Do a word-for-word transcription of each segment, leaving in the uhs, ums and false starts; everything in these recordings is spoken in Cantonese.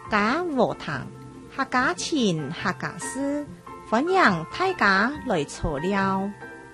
家和談，客家情，客家事，歡迎大家來坐了。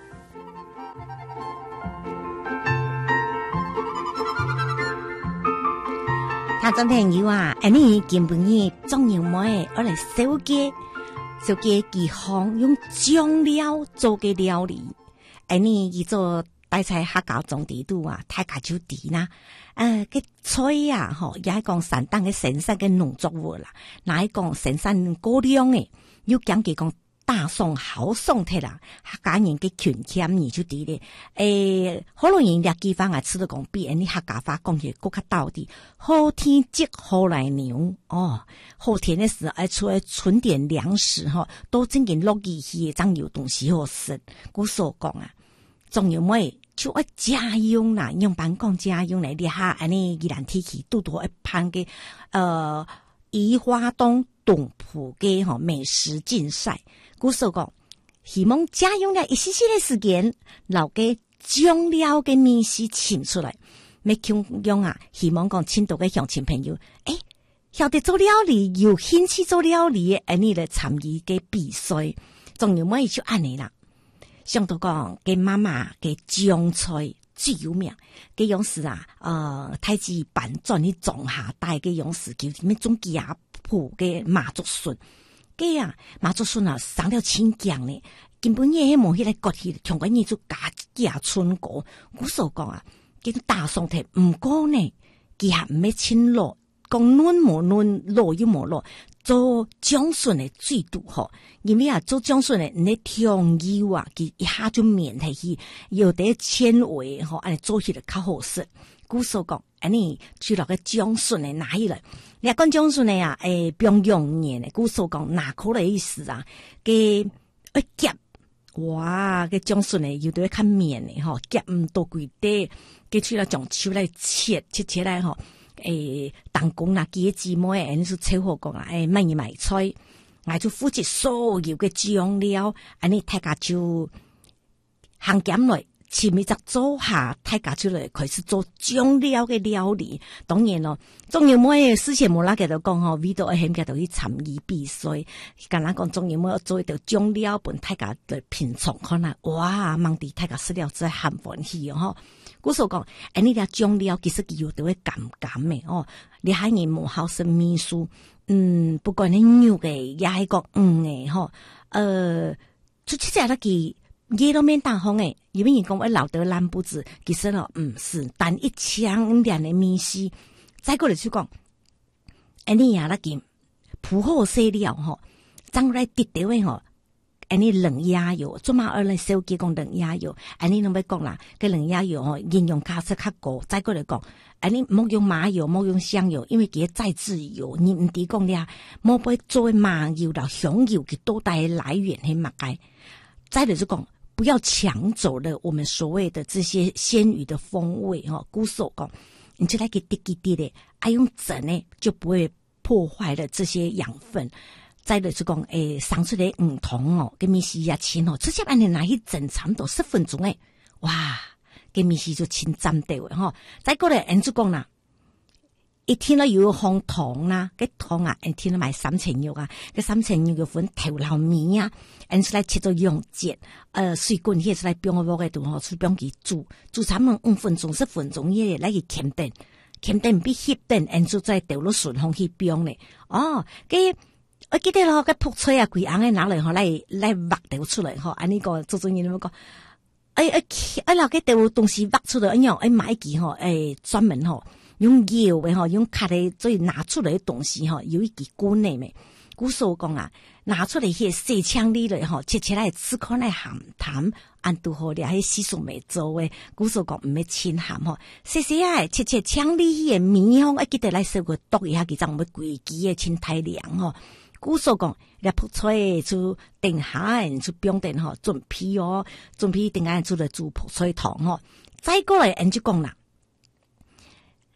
聽眾朋友啊，安尼今晡日中秋妹我來燒雞，燒雞幾項用醬料做嘅料理，安尼伊做大菜客家種地度啊，大家就知啦。呃，個菜啊，吼，也係講山東嘅生產嘅農作物啦，那係講生產過量嘅，又講佢講大宋好宋體啦，客家人嘅權欠你就知咧。誒，好多人啲地方啊，吃到講比你客家話講起更加到底。好天積好來牛哦，後天嘅時愛出來存點糧食吼，都正經落雨去，真有東西好食。古所講啊，仲有咩？就愛家用啦，用辦講家用嚟，你下安尼宜蘭天氣多多一攀嘅呃宜花東東埔嘅吼美食競賽。古所講，希望家用了一絲絲嘅時間，留嘅醬料嘅面試請出來，咩強用啊？希望講青島嘅鄉親朋友，誒，曉得做料理，有興趣做料理，安尼來參與嘅比賽，仲有咩就安尼啦。想到講，嘅媽媽嘅醬菜最有名，嘅樣式啊，呃，太子板轉去種下帶嘅樣式，叫咩種家譜嘅馬竹筍，嘅啊馬竹筍啊，生了清醬咧，根本嘢冇迄個割起，從嗰嘢就加加春果，古所講啊，叫大宋體唔過呢，佢係唔係清落，講嫩冇嫩，落又冇落。做醬筍的最度吼，因為啊做醬筍的你調油啊，佢一下就綿下去，有啲纖維吼，安尼做起來較好食。古所講，安尼除了個醬筍的拿起來，你講醬筍的啊，誒不用用年的，古所講拿口的意思啊，嘅一夾，哇，個醬筍的有啲較綿的吼，夾唔多幾啲，佢除了將手來切切切來吼。誒，當工啦，幾姊妹誒，就炒好講啦，誒，買嘢買菜，我就負責所有嘅醬料，安尼大家就行減來，前面就做下，大家就來開始做醬料嘅料理。當然咯，仲有咩事情冇啦，佢就講吼，為到喺佢度去參與比賽，咁啦講，仲有冇做一道醬料，本大家來品嘗看下，哇，望啲大家食了真係歡喜哦。古所講，誒，呢啲醬料其實佢有啲會鹹鹹嘅哦。你喺你冇好食味素，嗯，不過你牛嘅也係個嗯嘅嗬，呃，出去食得佢嘢都免大方嘅，因為人講我老得爛不子，其實咯唔是，但一槍兩嘅面試，再過嚟就講，誒，你也得見鋪好細料嗬，將來跌掉嘅嗬。安尼冷壓油，做嘛二嚟手機講冷壓油，安尼侬要講啦，個冷壓油哦，應用價值較高。再過嚟講，安尼莫用麻油，莫用香油，因為佢再製油，你唔抵講咧，莫俾做麻油啦、香油佢多大來源係乜嘅？再嚟就講，不要搶走了我們所謂的這些鮮魚的風味哦。古所講，你就來給滴滴滴的，愛用整呢，就不會破壞了這些養分。再嚟就講，誒，生出嚟唔同哦，嘅面試也清哦，直接按你拿去整差唔多十分鐘誒，哇，嘅面試就清針對嘅嗬。再過嚟，人就講啦，一天都要放糖啦，嘅糖啊，一天都買三層肉啊，嘅三層肉嘅款頭撈面啊，人出來切咗用節，呃，水滾起出來冰個鑊嘅度嗬，出冰佢煮，煮差唔多五分鐘十分鐘嘢嚟去醃定，醃定必翕定，人就再掉落順風去冰咧，哦，嘅。我記得咯，個撲菜啊，貴硬嘅拿嚟嗬，嚟嚟挖掉出嚟嗬，安呢個做做嘢咁講，誒誒，誒嗱，個掉東西挖出嚟，一樣誒買件嗬，誒專門嗬用搖嘅嗬，用卡嚟所以拿出嚟嘅東西嗬，有一支管嚟咩？古所講啊，拿出嚟些細槍啲嚟嗬，切切嚟吃開嚟鹹淡，按度好啲，喺西蜀未做嘅。古所講唔係清鹹嗬，細細啊，切切槍啲嘅面嗬，一記得嚟食個剁一下，佢就唔會貴幾嘅清太涼嗬。古所講，你撲菜就定下，就冰定嗬，準備哦，準備定下做嚟做撲菜糖嗬。再過嚟，人就講啦，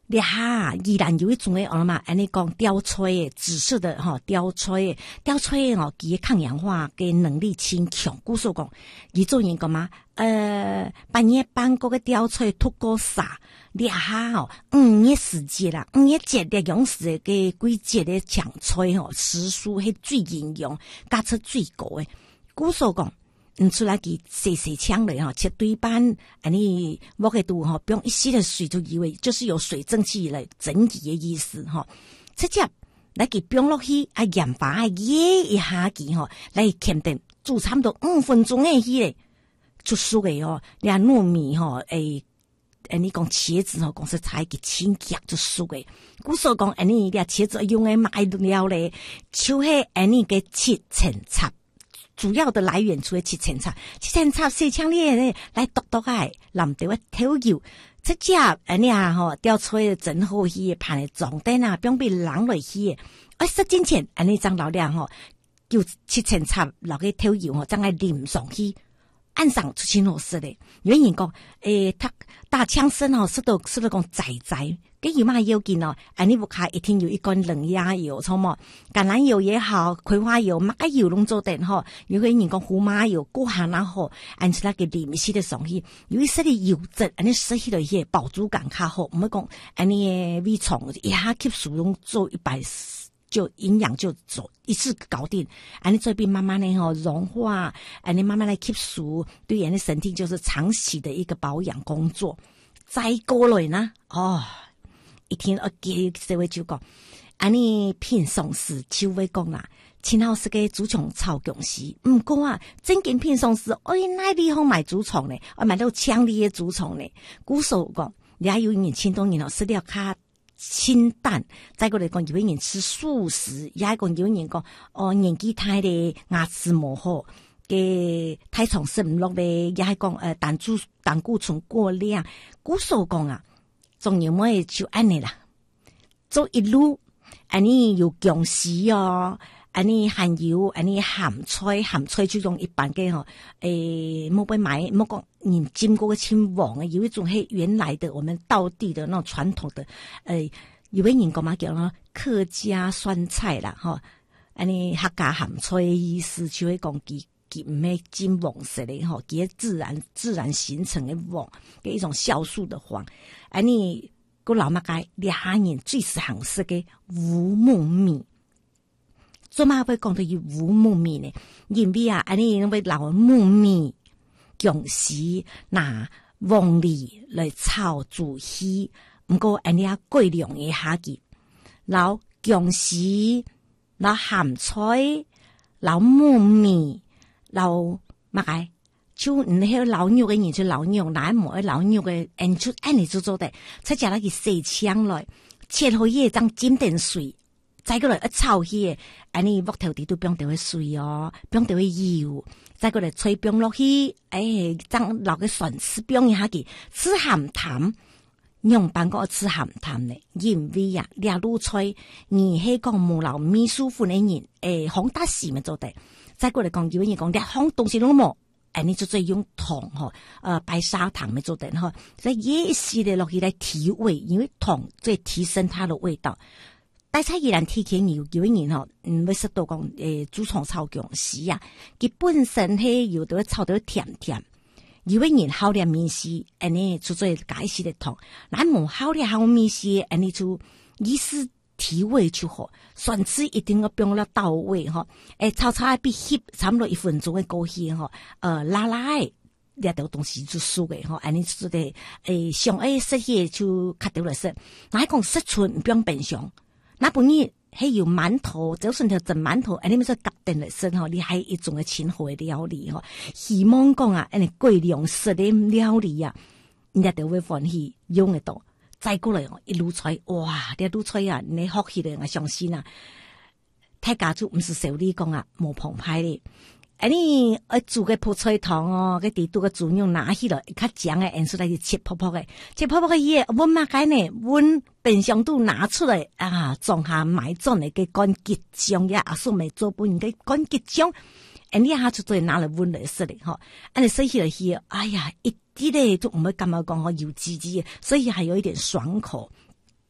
你哈依然有一种诶，我嘛，安尼讲吊吹诶，紫色的吼吊吹诶，吊吹诶哦，伊诶抗氧化嘅能力真强。故说讲，伊做人讲嘛，呃，半夜半个个吊吹脱过啥？你哈吼，五月时节啦，五月节的用时嘅季节的强吹吼，时数迄最营养，价值最高诶。故说讲。嗯，出来给洗洗枪的哈，切对半，安尼摸个度哈，不用一吸的水就以为就是有水蒸气来整体的意思哈。直接来给冰落去，啊盐巴啊椰一下给哈，来肯定煮差不多五分钟的去嘞，就熟的哦。你看糯米哈，诶，诶，你讲茄子哈，讲是菜给清夹就熟的。古说讲，安尼啲茄子用的买了嘞，就系安尼个切成插。主要的来源除了七千插，七千插四枪咧咧来剁剁个，淋到一头油，直接安尼啊吼，吊出来整好去，盘嚟装灯啊，不用被冷落去，啊十斤钱安尼张老两吼，叫七千插落去头油吼，将来淋上去，按上出清好食咧。原因讲，诶，他大枪身吼，食到食到讲仔仔。跟油嘛要紧哦，安尼屋卡一天有一罐冷压油，错么？橄榄油也好，葵花油、马甲油拢做得吼。有个人讲胡麻油、过寒然后，按起那个里面洗的上去，有一些的油脂，安尼食起来些饱足感较好。唔好讲安尼胃肠一下吸收拢做一百，就营养就做一次搞定。安尼这边慢慢的吼融化，安尼慢慢的吸收，对人的身体就是长期的一个保养工作。再过来呢，哦。一天我记社会就讲，安尼片松时就会讲啦，前后是个主创超强势，唔过啊，真见片松时，哎，哪里好买主创呢？我买到强力的主创呢。古手讲，也有人青冬人哦，食了较清淡，再过来讲，有人吃素食，也讲有人讲，哦，年纪大的牙齿磨好。嘅体重食唔落咧，也係講誒膽固膽固醇過量，古數講啊，仲有咩就安尼啦，做一路安尼有強勢哦，安尼含油，安尼鹹菜，鹹菜就用一般嘅吼，誒冇俾買，冇講你經過嘅青黃嘅，有一種係原來的我們道地的那種傳統的，誒有位人講嘛叫咯客家酸菜啦，吼，安尼客家鹹菜嘅意思就會講佢。佢唔係金黃色的吼，佢自然自然形成的黃嘅一種酵素的黃。安尼個老媽街兩年最常食嘅烏木米，做乜會講到要烏木米呢？因為啊，安尼因為老木米強勢拿黃梨來炒煮稀，唔過安尼啊貴量嘅下嘅老強勢老鹹菜老木米。老乜解？就唔係老肉嘅人就老肉，哪冇嘅老肉嘅，按出按你做做的，再加那個細槍來，切好嘢將沾點水，再過來一炒起，安尼木頭地都不用掉去水哦，不用掉去油，再過來吹冰落去，誒，將落個蒜絲冰一下嘅，吃鹹淡，用辦個吃鹹淡咧，因為啊，兩路吹，而係講冇老秘書款嘅人，誒，紅大士咪做的。再過來講，有人講啲好東西都冇，誒，你就再用糖嗬，呃，白砂糖咪做得嗬，所以也是的落去來提味，因為糖即係提升它的味道。大菜依然提起有有人嗬，唔會食到講誒主創超強勢啊，佢本身係有得炒得甜甜，有人好啲面絲，誒，你就做解釋的糖，嗱冇好啲好面絲，誒，你就意思。提味就好，蒜絲一定要用得到位哈。誒，炒炒必翕差唔多一分鐘嘅過去哈，呃，拉拉誒，呢條東西就熟嘅哈。安尼做的誒，上誒食嘢就較掉來食。嗱，講食春唔用冰箱，那本意係有饅頭，就算條整饅頭，安尼咪做夾定來食吼，你係一種嘅清河嘅料理吼。希望講啊，安尼貴量食嘅料理啊，人家就會歡喜用得到。再過來哦，一路吹，哇！啲路吹啊，你學起來我相信啊，大家就唔是小李講啊，冇澎湃咧。安尼我煮個泡菜湯哦，個地度個豬肉拿起來，較醬嘅，按出來就切泡泡嘅，切泡泡嘅嘢，我乜解呢？阮冰箱度拿出來啊，裝下買裝嚟嘅乾結醬呀，阿叔咪做本嘅乾結醬，安尼下就再拿嚟阮嚟食咧，嗬，安尼食起來去，哎呀一。啲咧都唔會咁樣講，我要滋滋嘅，所以係有一點爽口。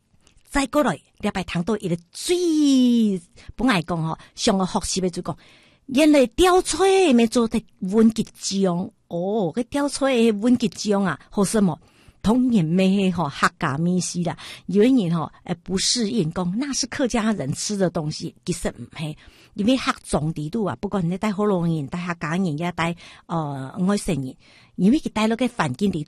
再過來，你拜談到一個最本來講吼，上個學習的就講，原來吊吹咪做得溫吉漿哦，個吊吹溫吉漿啊，好什麼？當然咩吼客家米絲啦，有人吼誒不適應講，那是客家人吃的東西，其實唔係，因為客種地度啊，不管你帶河洛人、帶客家人也帶呃外省人，因為佢帶落個環境地。